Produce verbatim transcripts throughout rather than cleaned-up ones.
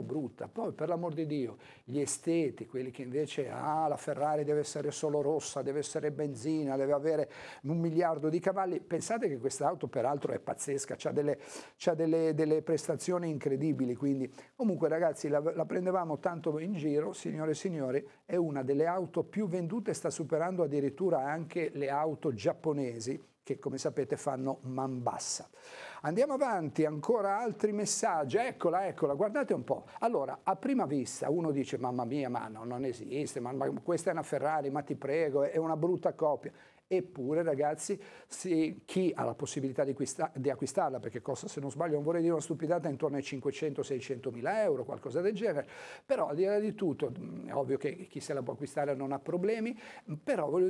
meno brutta. Poi, per l'amor di Dio, gli esteti, quelli che invece, ah, la Ferrari deve essere solo rossa, deve essere benzina, deve avere un miliardo di cavalli. Pensate che quest'auto peraltro è pazzesca, ha delle, c'ha delle, delle prestazioni incredibili, quindi comunque ragazzi la, la prendevamo tanto in giro, signore e signori, è una delle auto più vendute, sta superando addirittura anche le auto giapponesi, che come sapete fanno man bassa. Andiamo avanti, ancora altri messaggi, eccola, eccola, guardate un po'. Allora, a prima vista uno dice, mamma mia, ma no, non esiste, ma, ma questa è una Ferrari, ma ti prego, è una brutta copia. Eppure ragazzi, sì, chi ha la possibilità di, di acquistarla, perché costa, se non sbaglio, non vorrei dire una stupidata, intorno ai cinquecento seicento mila euro, qualcosa del genere, però al di là di tutto, è ovvio che chi se la può acquistare non ha problemi, però voglio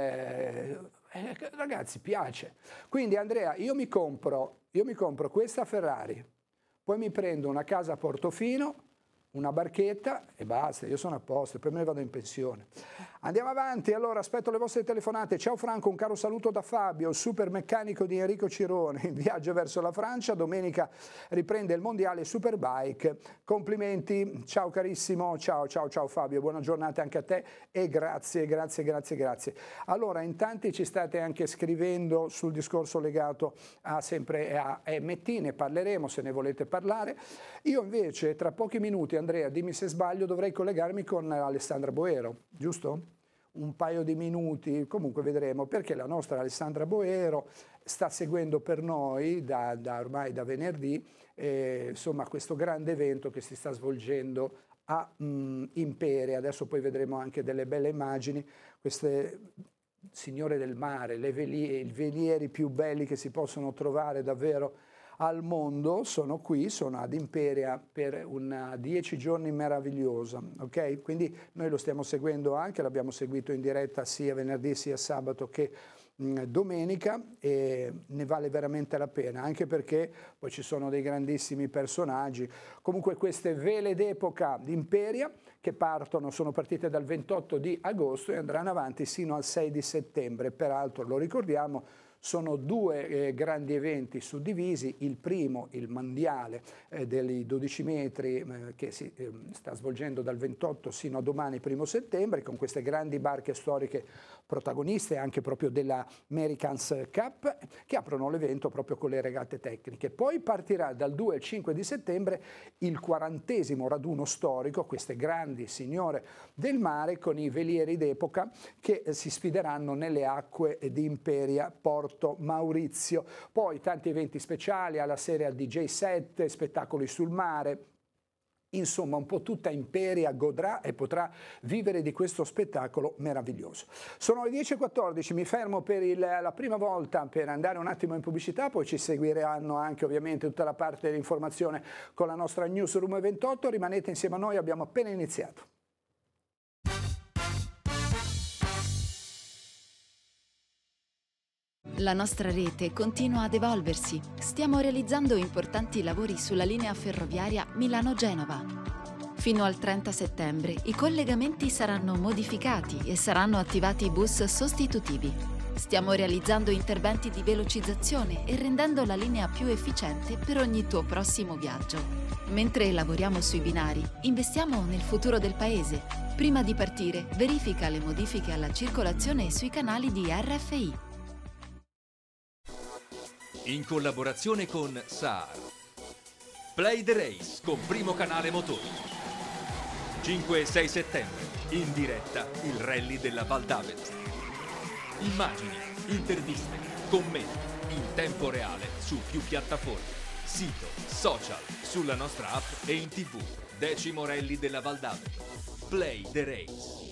dire, eh, ragazzi, piace. Quindi Andrea, io mi compro, io mi compro questa Ferrari, poi mi prendo una casa a Portofino, una barchetta e basta, io sono a posto, poi me ne vado in pensione. Andiamo avanti, allora aspetto le vostre telefonate. Ciao Franco, un caro saluto da Fabio, il super meccanico di Enrico Cirone, in viaggio verso la Francia, domenica riprende il mondiale Superbike. Complimenti, ciao carissimo, ciao ciao ciao Fabio, buona giornata anche a te e grazie, grazie, grazie, grazie. Allora, in tanti ci state anche scrivendo sul discorso legato a sempre a M T, ne parleremo se ne volete parlare. Io invece tra pochi minuti, Andrea, dimmi se sbaglio, dovrei collegarmi con Alessandra Boero, giusto? Un paio di minuti, comunque vedremo, perché la nostra Alessandra Boero sta seguendo per noi da, da ormai da venerdì eh, insomma questo grande evento che si sta svolgendo a mh, Imperia. Adesso poi vedremo anche delle belle immagini, queste signore del mare, le velieri, i velieri più belli che si possono trovare davvero al mondo sono qui, sono ad Imperia per una dieci giorni meravigliosa, ok? Quindi noi lo stiamo seguendo anche, l'abbiamo seguito in diretta sia venerdì sia sabato che mh, domenica e ne vale veramente la pena, anche perché poi ci sono dei grandissimi personaggi. Comunque queste vele d'epoca di Imperia che partono, sono partite dal ventotto di agosto e andranno avanti sino al sei di settembre, peraltro lo ricordiamo, sono due eh, grandi eventi suddivisi, il primo, il mondiale eh, dei dodici metri eh, che si eh, sta svolgendo dal ventotto sino a domani, primo settembre, con queste grandi barche storiche protagoniste anche proprio della Americans Cup, che aprono l'evento proprio con le regate tecniche. Poi partirà dal due al cinque di settembre il quarantesimo raduno storico, queste grandi signore del mare con i velieri d'epoca che eh, si sfideranno nelle acque di Imperia, Porto Maurizio. Poi tanti eventi speciali alla serie D J set, spettacoli sul mare. Insomma, un po' tutta Imperia godrà e potrà vivere di questo spettacolo meraviglioso. Sono le dieci e quattordici, mi fermo per il, la prima volta per andare un attimo in pubblicità, poi ci seguiranno anche ovviamente tutta la parte dell'informazione con la nostra Newsroom ventotto. Rimanete insieme a noi, abbiamo appena iniziato. La nostra rete continua ad evolversi. Stiamo realizzando importanti lavori sulla linea ferroviaria Milano-Genova. Fino al trenta settembre i collegamenti saranno modificati e saranno attivati bus sostitutivi. Stiamo realizzando interventi di velocizzazione e rendendo la linea più efficiente per ogni tuo prossimo viaggio. Mentre lavoriamo sui binari, investiamo nel futuro del paese. Prima di partire, verifica le modifiche alla circolazione sui canali di R F I. In collaborazione con S A R. Play the Race con Primo Canale Motori. cinque e sei settembre, in diretta il rally della Val d'Avelta. Immagini, interviste, commenti, in tempo reale su più piattaforme, sito, social, sulla nostra app e in tv. Decimo rally della Val d'Avelta. Play the Race.